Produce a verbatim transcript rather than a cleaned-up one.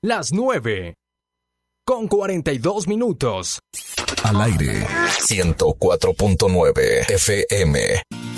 las nueve con cuarenta y dos minutos. Al aire, ciento cuatro punto nueve F M.